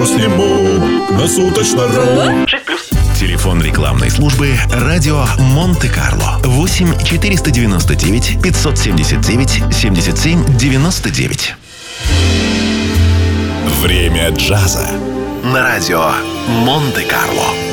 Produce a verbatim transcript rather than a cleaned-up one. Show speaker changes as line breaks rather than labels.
Сниму на суточно-ру.
Телефон рекламной службы «Радио Монте-Карло» восемь четыреста девяносто девять пятьсот семьдесят девять семьдесят семь девяносто девять. Время джаза на радио Монте-Карло.